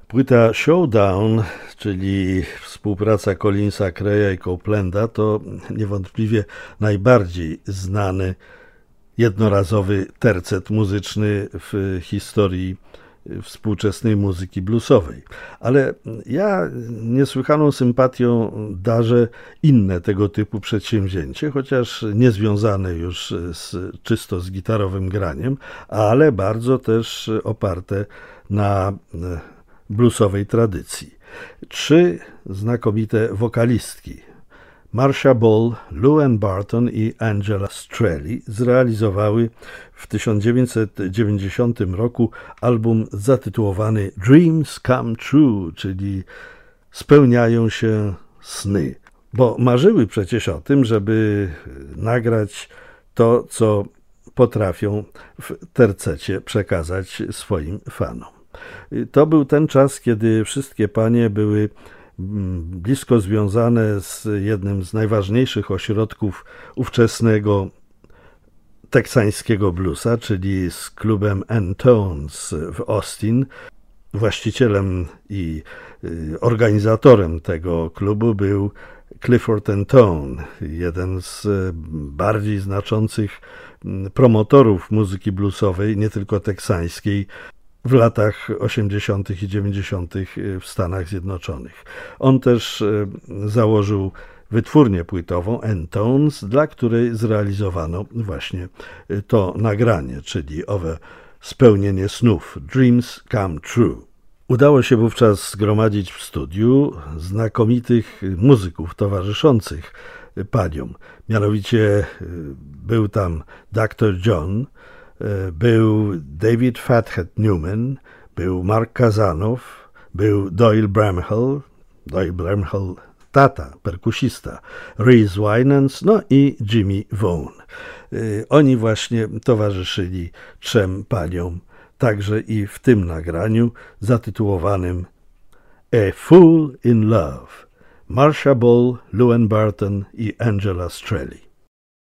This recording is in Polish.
Płyta Showdown, czyli współpraca Collinsa, Creya i Copelanda, to niewątpliwie najbardziej znany jednorazowy tercet muzyczny w historii współczesnej muzyki bluesowej. Ale ja niesłychaną sympatią darzę inne tego typu przedsięwzięcie, chociaż nie związane już czysto z gitarowym graniem, ale bardzo też oparte na bluesowej tradycji. 3 znakomite wokalistki, Marcia Ball, Lou Ann Barton i Angela Strelly, zrealizowały w 1990 roku album zatytułowany Dreams Come True, czyli spełniają się sny. Bo marzyły przecież o tym, żeby nagrać to, co potrafią w tercecie przekazać swoim fanom. To był ten czas, kiedy wszystkie panie były blisko związane z jednym z najważniejszych ośrodków ówczesnego teksańskiego bluesa, czyli z klubem N-Tones w Austin. Właścicielem i organizatorem tego klubu był Clifford N-Tone, jeden z bardziej znaczących promotorów muzyki bluesowej, nie tylko teksańskiej, w latach 80. i 90. w Stanach Zjednoczonych. On też założył wytwórnię płytową N-Tones, dla której zrealizowano właśnie to nagranie, czyli owe spełnienie snów, Dreams Come True. Udało się wówczas zgromadzić w studiu znakomitych muzyków towarzyszących paniom. Mianowicie był tam Dr. John, był David Fathead Newman, był Mark Kazanow, był Doyle Bramhall, tata, perkusista, Reese Winans, no i Jimmy Vaughan. Oni właśnie towarzyszyli 3 paniom, także i w tym nagraniu zatytułowanym A Fool in Love. Marcia Ball, Lou Ann Barton i Angela Strelly.